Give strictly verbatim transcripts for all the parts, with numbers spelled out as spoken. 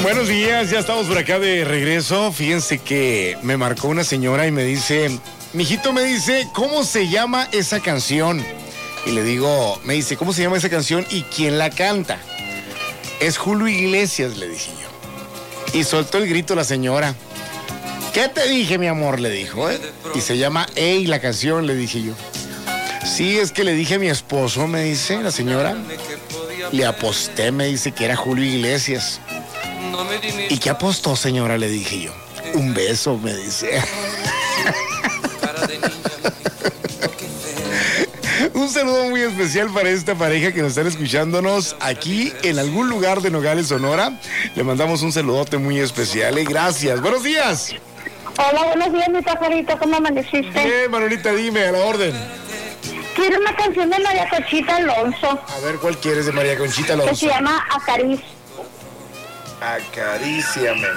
Buenos días, ya estamos por acá de regreso. Fíjense que me marcó una señora y me dice, mijito, me dice, ¿cómo se llama esa canción? Y le digo, me dice, ¿cómo se llama esa canción y quién la canta? Es Julio Iglesias, le dije yo. Y soltó el grito la señora. ¿Qué te dije, mi amor? Le dijo, ¿eh? Y se llama Ey, la canción, le dije yo. Sí, es que le dije a mi esposo, me dice la señora. Le aposté, me dice que era Julio Iglesias. ¿Y qué apostó, señora? Le dije yo. Un beso, me dice. Un saludo muy especial para esta pareja que nos están escuchándonos aquí en algún lugar de Nogales, Sonora. Le mandamos un saludote muy especial. ¿eh? Gracias. Buenos días. Hola, buenos días, mi pajarito. ¿Cómo amaneciste? Bien, Manolita, dime, a la orden. Quiero una canción de María Conchita Alonso. A ver, ¿cuál quieres de María Conchita Alonso? Que se llama Acariz. Acaríciame.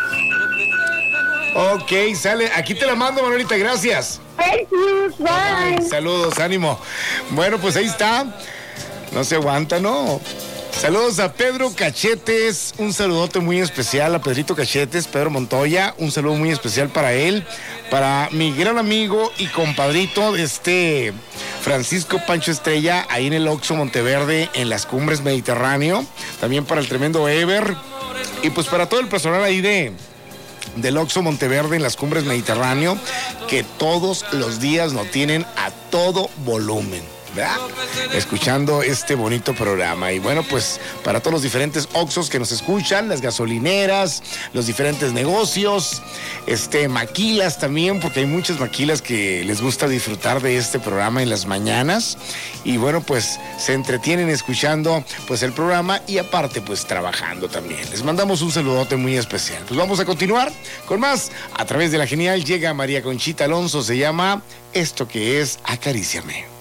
Ok, sale. Aquí te la mando, Manolita, gracias. Thank you, bye. Ay, saludos, ánimo. Bueno, pues ahí está. No se aguanta, ¿no? Saludos a Pedro Cachetes, un saludote muy especial a Pedrito Cachetes, Pedro Montoya, un saludo muy especial para él, para mi gran amigo y compadrito de este Francisco Pancho Estrella, ahí en el Oxxo Monteverde, en las Cumbres Mediterráneo, también para el tremendo Ever, y pues para todo el personal ahí de... del Oxxo Monteverde en las Cumbres Mediterráneo, que todos los días nos tienen a todo volumen, ¿verdad? Escuchando este bonito programa. Y bueno, pues para todos los diferentes Oxxos que nos escuchan, las gasolineras, los diferentes negocios, este, maquilas también, porque hay muchas maquilas que les gusta disfrutar de este programa en las mañanas. Y bueno, pues se entretienen escuchando pues el programa y aparte pues trabajando también. Les mandamos un saludote muy especial. Pues vamos a continuar con más. A través de la genial llega María Conchita Alonso, se llama Esto que es Acaríciame.